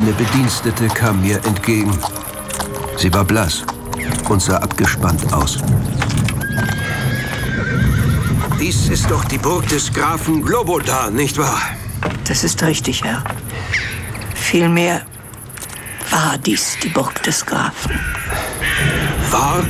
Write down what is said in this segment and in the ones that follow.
Eine Bedienstete kam mir entgegen. Sie war blass und sah abgespannt aus. Dies ist doch die Burg des Grafen Globodan, nicht wahr? Das ist richtig, Herr. Vielmehr war dies die Burg des Grafen. War?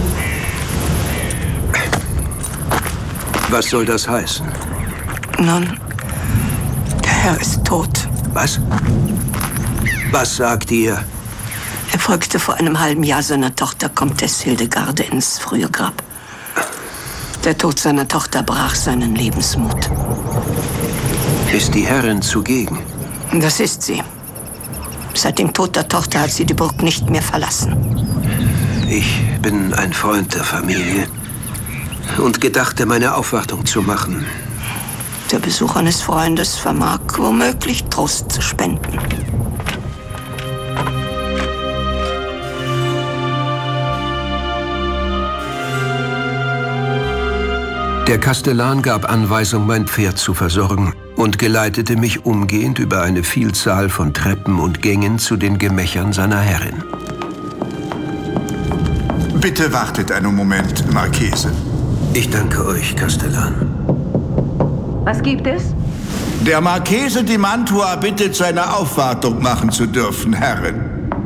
Was soll das heißen? Nun, der Herr ist tot. Was? Was sagt ihr? Er folgte vor einem halben Jahr seiner Tochter Komtesse Hildegarde ins frühe Grab. Der Tod seiner Tochter brach seinen Lebensmut. Ist die Herrin zugegen? Das ist sie. Seit dem Tod der Tochter hat sie die Burg nicht mehr verlassen. Ich bin ein Freund der Familie und gedachte, meine Aufwartung zu machen. Der Besuch eines Freundes vermag womöglich Trost zu spenden. Der Kastellan gab Anweisung, mein Pferd zu versorgen und geleitete mich umgehend über eine Vielzahl von Treppen und Gängen zu den Gemächern seiner Herrin. Bitte wartet einen Moment, Marchese. Ich danke euch, Kastellan. Was gibt es? Der Marchese di Mantua bittet, seine Aufwartung machen zu dürfen, Herrin.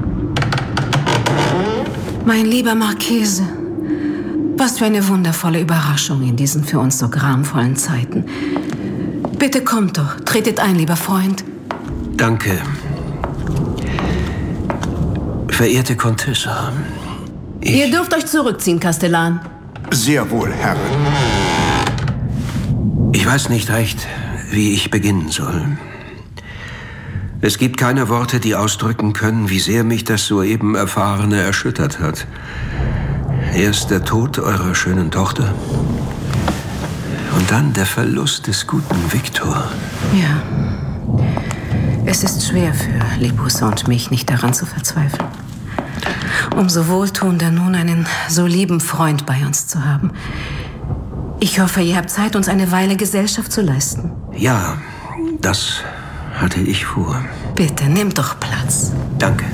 Mein lieber Marchese, was für eine wundervolle Überraschung in diesen für uns so gramvollen Zeiten. Bitte kommt doch, tretet ein, lieber Freund. Danke. Verehrte Contessa, Ihr dürft euch zurückziehen, Kastellan. Sehr wohl, Herrin. Ich weiß nicht recht, wie ich beginnen soll. Es gibt keine Worte, die ausdrücken können, wie sehr mich das soeben Erfahrene erschüttert hat. Erst der Tod eurer schönen Tochter und dann der Verlust des guten Viktor. Ja, es ist schwer für Libussa und mich, nicht daran zu verzweifeln. Umso wohltuender nun einen so lieben Freund bei uns zu haben. Ich hoffe, ihr habt Zeit, uns eine Weile Gesellschaft zu leisten. Ja, das hatte ich vor. Bitte, nehmt doch Platz. Danke.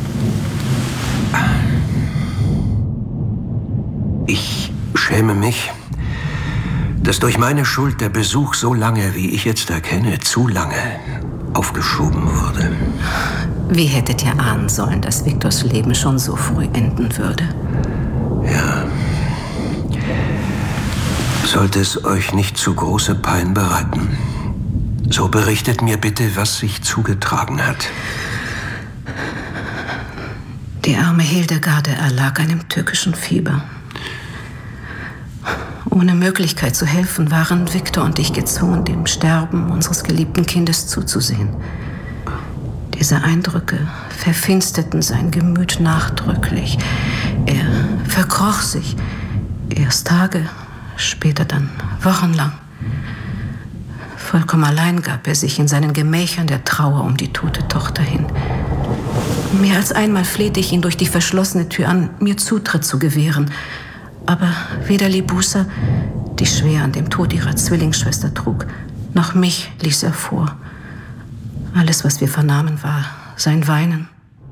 Ich schäme mich, dass durch meine Schuld der Besuch so lange, wie ich jetzt erkenne, zu lange aufgeschoben wurde. Wie hättet ihr ahnen sollen, dass Viktors Leben schon so früh enden würde? Ja. Sollte es euch nicht zu große Pein bereiten, so berichtet mir bitte, was sich zugetragen hat. Die arme Hildegarde erlag einem tückischen Fieber. Ohne Möglichkeit zu helfen, waren Viktor und ich gezwungen, dem Sterben unseres geliebten Kindes zuzusehen. Diese Eindrücke verfinsterten sein Gemüt nachdrücklich. Er verkroch sich, erst Tage, später dann wochenlang. Vollkommen allein gab er sich in seinen Gemächern der Trauer um die tote Tochter hin. Mehr als einmal flehte ich ihn durch die verschlossene Tür an, mir Zutritt zu gewähren. Aber weder Libussa, die schwer an dem Tod ihrer Zwillingsschwester trug, noch mich ließ er vor. Alles, was wir vernahmen, war sein Weinen.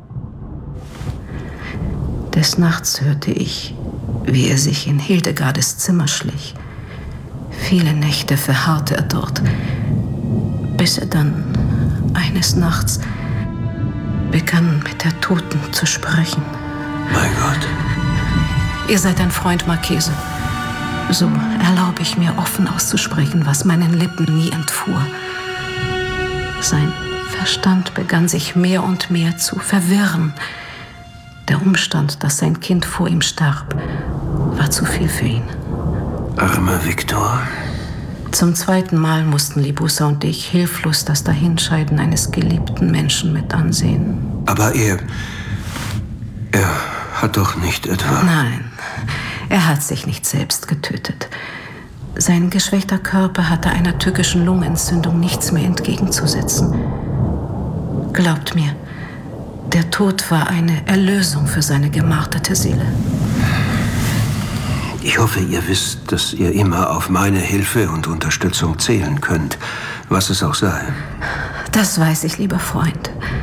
Des Nachts hörte ich, wie er sich in Hildegardes Zimmer schlich. Viele Nächte verharrte er dort, bis er dann eines Nachts begann, mit der Toten zu sprechen. Mein Gott. Ihr seid ein Freund, Marchese. So erlaube ich mir, offen auszusprechen, was meinen Lippen nie entfuhr. Sein Verstand begann sich mehr und mehr zu verwirren. Der Umstand, dass sein Kind vor ihm starb, war zu viel für ihn. Armer Viktor. Zum zweiten Mal mussten Libussa und ich hilflos das Dahinscheiden eines geliebten Menschen mit ansehen. Aber er hat doch nicht etwa... Nein, er hat sich nicht selbst getötet. Sein geschwächter Körper hatte einer tückischen Lungenentzündung nichts mehr entgegenzusetzen. Glaubt mir, der Tod war eine Erlösung für seine gemarterte Seele. Ich hoffe, ihr wisst, dass ihr immer auf meine Hilfe und Unterstützung zählen könnt, was es auch sei. Das weiß ich, lieber Freund.